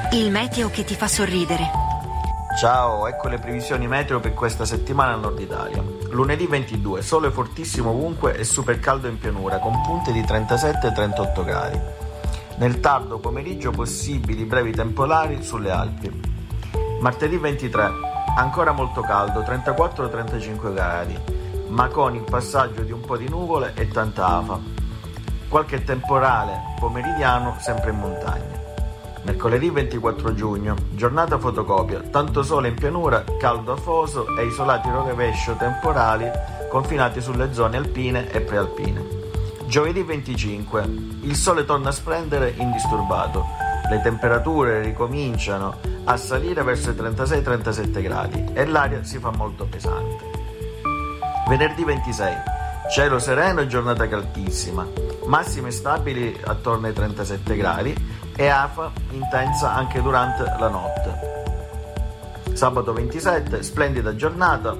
Il meteo che ti fa sorridere. Ciao, ecco le previsioni meteo per questa settimana al nord Italia. Lunedì 22, sole fortissimo ovunque e super caldo in pianura, con punte di 37-38 gradi. Nel tardo pomeriggio possibili brevi temporali sulle Alpi. Martedì 23, ancora molto caldo, 34-35 gradi, ma con il passaggio di un po' di nuvole e tanta afa. Qualche temporale pomeridiano sempre in montagna. Mercoledì 24 giugno, giornata fotocopia, tanto sole in pianura, caldo afoso e isolati rovescio temporali confinati sulle zone alpine e prealpine. Giovedì 25, il sole torna a splendere indisturbato, le temperature ricominciano a salire verso i 36-37 gradi e l'aria si fa molto pesante. Venerdì 26, cielo sereno e giornata caldissima, massime stabili attorno ai 37 gradi e afa intensa anche durante la notte. Sabato 27, splendida giornata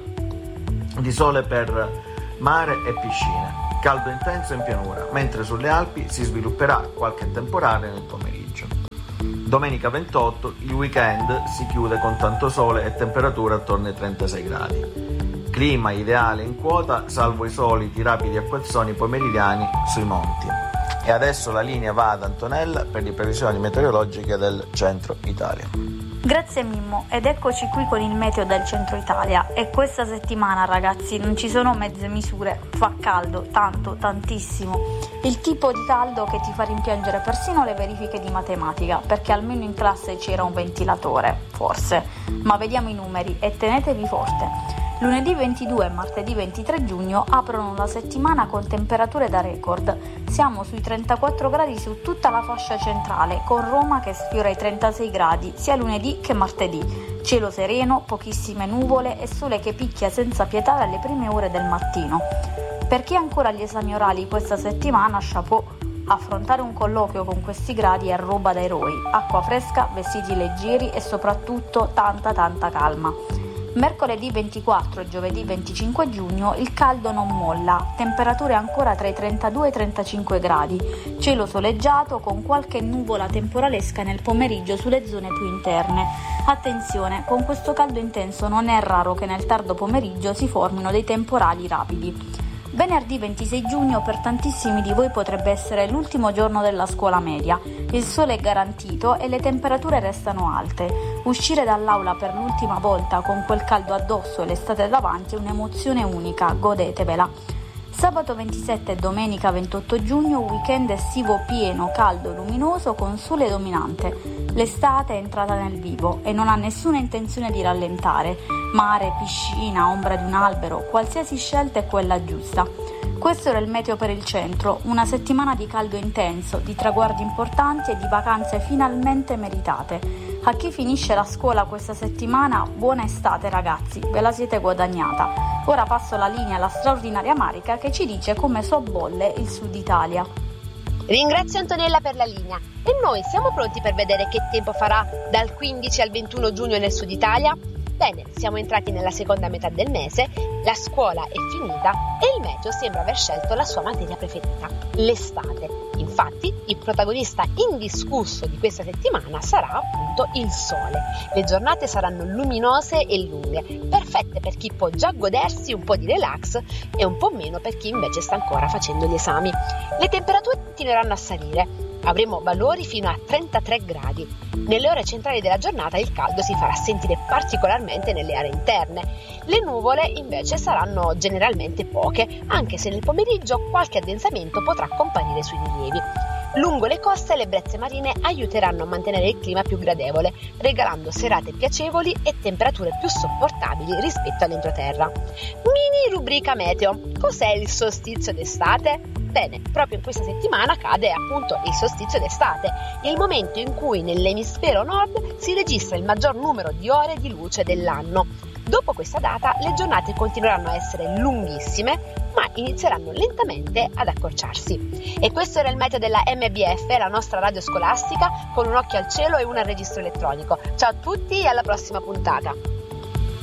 di sole per mare e piscine, caldo intenso in pianura, mentre sulle Alpi si svilupperà qualche temporale nel pomeriggio. Domenica 28, il weekend si chiude con tanto sole e temperature attorno ai 36 gradi. Clima ideale in quota, salvo i soliti rapidi acquazzoni pomeridiani sui monti. E adesso la linea va ad Antonella per le previsioni meteorologiche del centro Italia. Grazie Mimmo, ed eccoci qui con il meteo del centro Italia. E questa settimana, ragazzi, non ci sono mezze misure, fa caldo, tanto, tantissimo. Il tipo di caldo che ti fa rimpiangere persino le verifiche di matematica, perché almeno in classe c'era un ventilatore, forse. Ma vediamo i numeri e tenetevi forte. Lunedì 22 e martedì 23 giugno aprono la settimana con temperature da record. Siamo sui 34 gradi su tutta la fascia centrale, con Roma che sfiora i 36 gradi sia lunedì che martedì. Cielo sereno, pochissime nuvole e sole che picchia senza pietà dalle prime ore del mattino. Per chi ha ancora gli esami orali questa settimana, chapeau. Affrontare un colloquio con questi gradi è roba da eroi. Acqua fresca, vestiti leggeri e soprattutto tanta calma. Mercoledì 24 e giovedì 25 giugno il caldo non molla, temperature ancora tra i 32 e i 35 gradi, cielo soleggiato con qualche nuvola temporalesca nel pomeriggio sulle zone più interne. Attenzione, con questo caldo intenso non è raro che nel tardo pomeriggio si formino dei temporali rapidi. Venerdì 26 giugno per tantissimi di voi potrebbe essere l'ultimo giorno della scuola media. Il sole è garantito e le temperature restano alte. Uscire dall'aula per l'ultima volta con quel caldo addosso e l'estate davanti è un'emozione unica, godetevela. Sabato 27 e domenica 28 giugno weekend estivo pieno, caldo, luminoso con sole dominante. L'estate è entrata nel vivo e non ha nessuna intenzione di rallentare. Mare, piscina, ombra di un albero, qualsiasi scelta è quella giusta. Questo era il meteo per il centro, una settimana di caldo intenso, di traguardi importanti e di vacanze finalmente meritate. A chi finisce la scuola questa settimana, buona estate ragazzi, ve la siete guadagnata. Ora passo la linea alla straordinaria Marica che ci dice come sobbolle il Sud Italia. Ringrazio Antonella per la linea e noi siamo pronti per vedere che tempo farà dal 15 al 21 giugno nel Sud Italia? Bene, siamo entrati nella seconda metà del mese, la scuola è finita e il meteo sembra aver scelto la sua materia preferita, l'estate. Infatti, il protagonista indiscusso di questa settimana sarà appunto il sole. Le giornate saranno luminose e lunghe, perfette per chi può già godersi un po' di relax e un po' meno per chi invece sta ancora facendo gli esami. Le temperature continueranno a salire. Avremo valori fino a 33 gradi. Nelle ore centrali della giornata il caldo si farà sentire particolarmente nelle aree interne. Le nuvole invece saranno generalmente poche, anche se nel pomeriggio qualche addensamento potrà comparire sui rilievi. Lungo le coste le brezze marine aiuteranno a mantenere il clima più gradevole, regalando serate piacevoli e temperature più sopportabili rispetto all'entroterra. Mini rubrica meteo. Cos'è il solstizio d'estate? Bene, proprio in questa settimana cade appunto il solstizio d'estate, il momento in cui nell'emisfero nord si registra il maggior numero di ore di luce dell'anno. Dopo questa data le giornate continueranno a essere lunghissime, ma inizieranno lentamente ad accorciarsi. E questo era il meteo della MBF, la nostra radio scolastica, con un occhio al cielo e una al registro elettronico. Ciao a tutti e alla prossima puntata!